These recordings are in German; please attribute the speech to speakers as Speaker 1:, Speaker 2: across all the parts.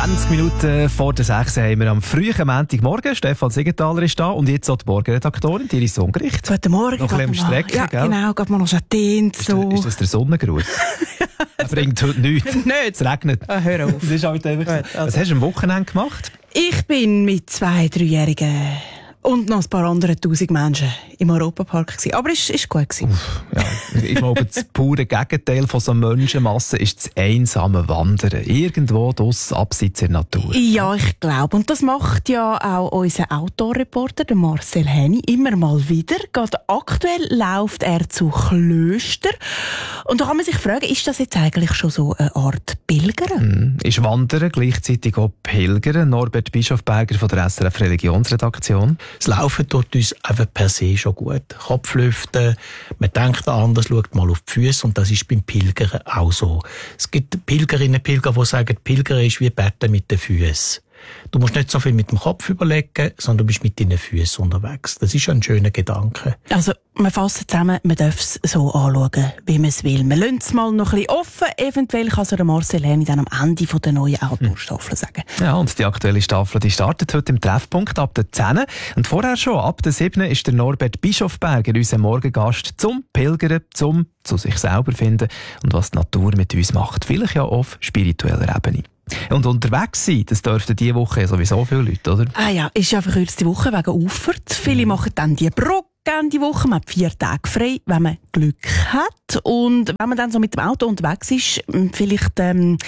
Speaker 1: 20 Minuten vor der 6 haben wir am frühen Montagmorgen. Stefan Siegenthaler ist da und jetzt auch die Morgenredaktorin, Iris Ungericht.
Speaker 2: Guten Morgen.
Speaker 1: Noch ein bisschen am Strecken,
Speaker 2: ja,
Speaker 1: gell?
Speaker 2: Genau, geht mal noch Schatten. So.
Speaker 1: Ist das der Sonnengruß? Er bringt heute nichts.
Speaker 2: Nicht.
Speaker 1: Es regnet.
Speaker 2: Ah, hör auf.
Speaker 1: Das ist halt einfach so. Was hast du am Wochenende gemacht?
Speaker 2: Ich bin mit 2 3-Jährigen und noch ein paar anderen 1000 Menschen im Europapark gewesen. Aber es war gut gewesen.
Speaker 1: Ja, ich glaube, das pure Gegenteil von so Menschenmassen ist das einsame Wandern. Irgendwo draussen abseits der Natur.
Speaker 2: Ja, ich glaube. Und das macht ja auch unser Outdoor-Reporter, der Marcel Henny, immer mal wieder. Gerade aktuell läuft er zu Klöster. Und da kann man sich fragen, ist das jetzt eigentlich schon so eine Art Pilgern?
Speaker 1: Ist Wandern gleichzeitig auch Pilgern? Norbert Bischofberger von der SRF Religionsredaktion.
Speaker 3: Das Laufen tut uns einfach per se schon gut. Kopflüften, man denkt an anders, schaut mal auf die Füße und das ist beim Pilgern auch so. Es gibt Pilgerinnen und Pilger, die sagen, Pilgern ist wie Betten mit den Füßen. Du musst nicht so viel mit dem Kopf überlegen, sondern du bist mit deinen Füßen unterwegs. Das ist ein schöner Gedanke.
Speaker 2: Also, wir fassen zusammen, man darf es so anschauen, wie man es will. Wir lassen es mal noch ein bisschen offen. Eventuell kann es der Marcel Henny dann am Ende der neuen Outdoor-Staffel sagen.
Speaker 1: Ja, und die aktuelle Staffel, die startet heute im Treffpunkt ab der 10. Und vorher schon, ab der 7. ist der Norbert Bischofberger unser Morgengast zum Pilgern, zum zu sich selber finden und was die Natur mit uns macht. Vielleicht ja auf spiritueller Ebene. Und unterwegs sein, das dürften diese Woche sowieso viele Leute, oder?
Speaker 2: Ah ja, ist ja verkürzte Woche wegen Auffahrt. Viele machen dann die Brücke die Woche. Man hat 4 Tage frei, wenn man Glück hat. Und wenn man dann so mit dem Auto unterwegs ist, vielleicht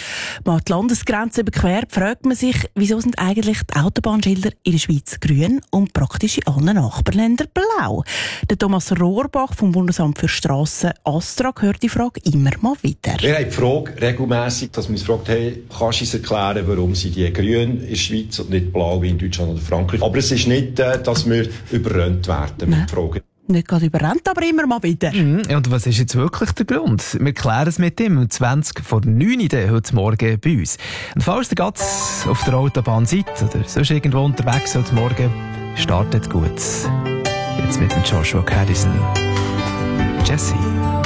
Speaker 2: mal die Landesgrenze überquert, fragt man sich, wieso sind eigentlich die Autobahnschilder in der Schweiz grün und praktisch in allen Nachbarländern blau? Der Thomas Rohrbach vom Bundesamt für Strassen ASTRA hört die Frage immer mal wieder.
Speaker 4: Wir haben die Frage regelmässig, dass wir uns fragen, hey, kannst du uns erklären, warum sind die grün in der Schweiz und nicht blau wie in Deutschland oder Frankreich? Aber es ist nicht, dass wir überrannt werden mit Fragen.
Speaker 2: Nicht gerade überrannt, aber immer mal wieder.
Speaker 1: Und was ist jetzt wirklich der Grund? Wir klären es mit ihm um 20 vor 9 Uhr heute Morgen bei uns. Und falls ihr gerade auf der Autobahn seid oder sonst irgendwo unterwegs heute Morgen, startet gut. Jetzt mit dem Joshua Caddison. Jessie.